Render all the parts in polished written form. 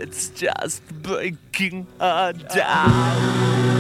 It's just breaking her down.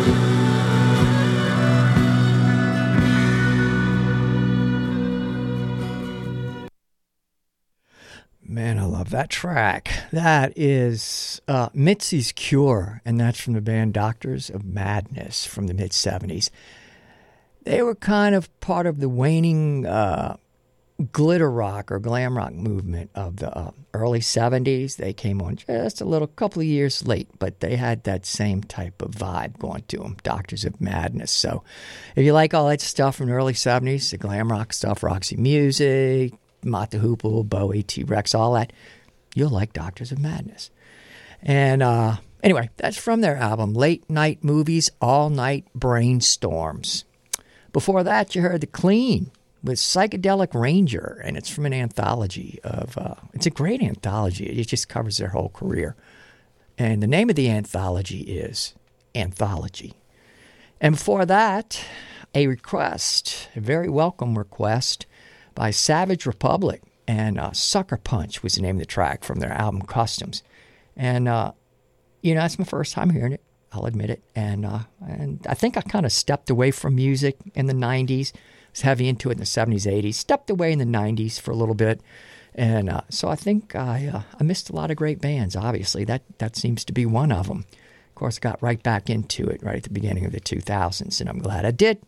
Man, I love that track. That is Mitzi's Cure, and that's from the band Doctors of Madness from the mid-'70s. They were kind of part of the waning glitter rock or glam rock movement of the early 70s. They came on just a couple of years late, but they had that same type of vibe going to them, Doctors of Madness. So if you like all that stuff from the early 70s, the glam rock stuff, Roxy Music, Mott the Hoople, Bowie, T-Rex, all that, you'll like Doctors of Madness. And anyway, that's from their album, Late Night Movies, All Night Brainstorms. Before that, you heard The Clean with Psychedelic Ranger, and it's from an anthology of, it's a great anthology. It just covers their whole career. And the name of the anthology is Anthology. And before that, a very welcome request by Savage Republic, and Sucker Punch was the name of the track from their album Customs. And, that's my first time hearing it, I'll admit it. And I think I kind of stepped away from music in the 90s. I was heavy into it in the 70s, 80s. Stepped away in the 90s for a little bit. And so I think I missed a lot of great bands, obviously. That seems to be one of them. Of course, I got right back into it right at the beginning of the 2000s, and I'm glad I did.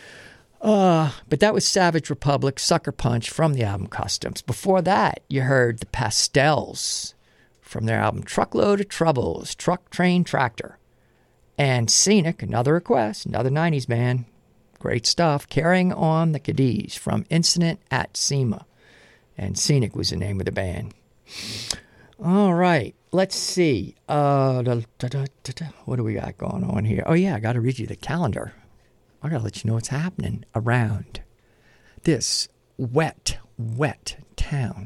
But that was Savage Republic, Sucker Punch from the album Customs. Before that, you heard the Pastels from their album Truckload of Troubles, Truck, Train, Tractor. And Scenic, another request, another 90s band. Great stuff. Carrying On the Cadiz from Incident at SEMA. And Scenic was the name of the band. All right, let's see. What do we got going on here? Oh, yeah, I got to read you the calendar. I got to let you know what's happening around this wet town.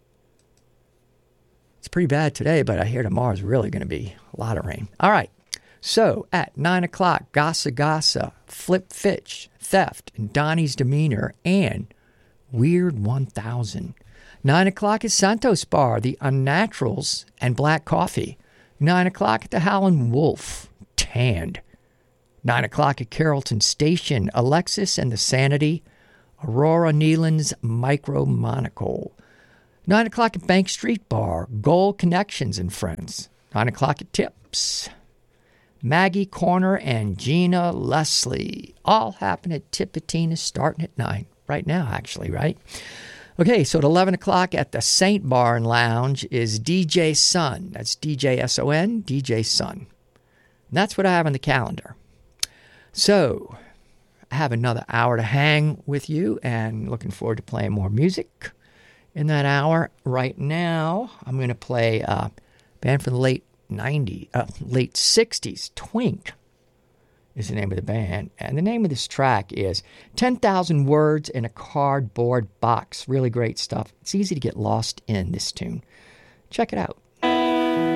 It's pretty bad today, but I hear tomorrow's really going to be a lot of rain. All right. So at 9 o'clock, Gasa Gasa, Flip Fitch, Theft, and Donnie's Demeanor, and Weird 1000. 9 o'clock is Santos Bar, The Unnaturals, and Black Coffee. 9 o'clock at the Howlin' Wolf, Tanned. 9 o'clock at Carrollton Station, Alexis and the Sanity, Aurora Nealon's Micro Monocle. 9 o'clock at Bank Street Bar, Gold Connections and Friends. 9 o'clock at Tips, Maggie Corner and Gina Leslie. All happen at Tipitina's starting at 9. Right now, actually, right? Okay, so at 11 o'clock at the Saint Bar and Lounge is DJ Sun. That's DJ S-O-N, DJ Sun. And that's what I have on the calendar. So, I have another hour to hang with you, and looking forward to playing more music in that hour. Right now, I'm going to play a band from the late 60s. Twink is the name of the band, and the name of this track is 10,000 Words in a Cardboard Box. Really great stuff. It's easy to get lost in this tune. Check it out.